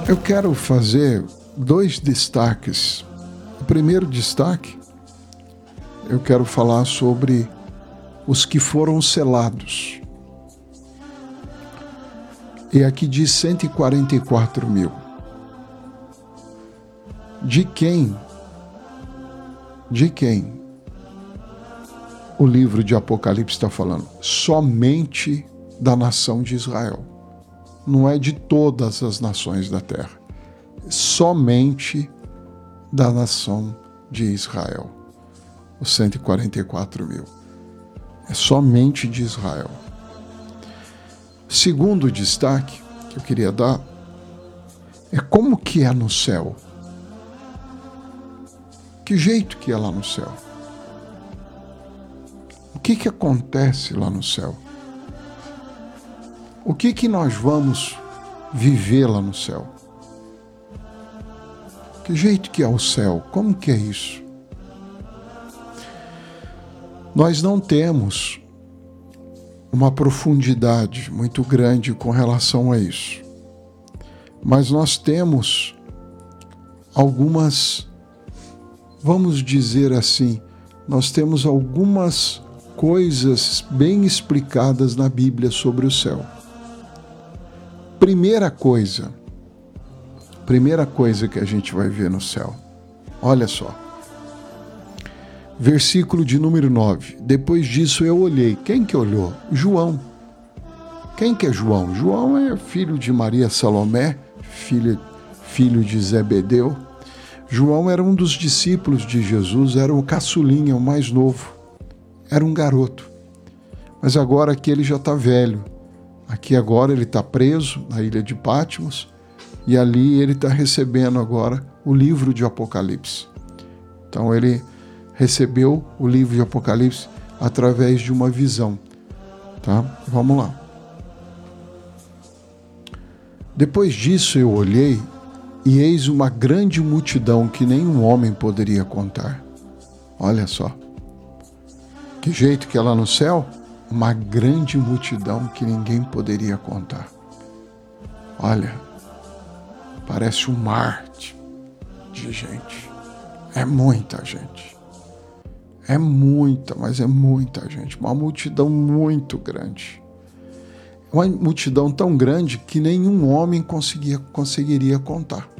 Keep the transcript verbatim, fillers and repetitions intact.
Eu quero fazer dois destaques. O primeiro destaque, eu quero falar sobre os que foram selados. E aqui diz cento e quarenta e quatro mil. De quem? De quem o livro de Apocalipse está falando? Somente da nação de Israel. Não é de todas as nações da terra. Somente da nação de Israel. Os cento e quarenta e quatro mil. É somente de Israel. Segundo destaque que eu queria dar é como que é no céu. Que jeito que é lá no céu? O que que acontece lá no céu? O que que nós vamos viver lá no céu? Que jeito que é o céu? Como que é isso? Nós não temos uma profundidade muito grande com relação a isso. Mas nós temos algumas, vamos dizer assim, nós temos algumas coisas bem explicadas na Bíblia sobre o céu. Primeira coisa, primeira coisa que a gente vai ver no céu, olha só, versículo de número nove, depois disso eu olhei, quem que olhou? João. Quem que é João? João é filho de Maria Salomé, filho, filho de Zebedeu. João era um dos discípulos de Jesus, era o caçulinha, o mais novo, era um garoto, mas agora aqui ele já está velho. Aqui agora ele está preso na ilha de Patmos e ali ele está recebendo agora o livro de Apocalipse. Então ele recebeu o livro de Apocalipse através de uma visão. Tá? Vamos lá. Depois disso eu olhei e eis uma grande multidão que nenhum homem poderia contar. Olha só. Que jeito que é lá no céu? Uma grande multidão que ninguém poderia contar. Olha, parece um mar de gente. É muita gente. É muita, mas é muita gente. Uma multidão muito grande. Uma multidão tão grande que nenhum homem conseguia, conseguiria contar.